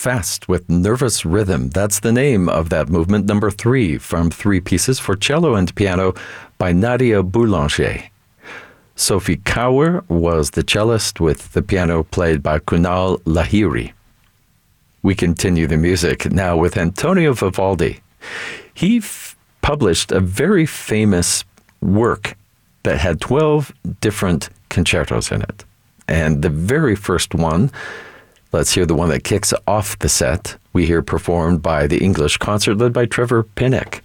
fast with nervous rhythm. That's the name of that movement, number 3, from 3 pieces for cello and piano by Nadia Boulanger. Sophie Kauer was the cellist, with the piano played by Kunal Lahiri. We continue the music now with Antonio Vivaldi. He published a very famous work that had 12 different concertos in it. And the very first one, let's hear the one that kicks off the set. We hear performed by the English Concert led by Trevor Pinnock.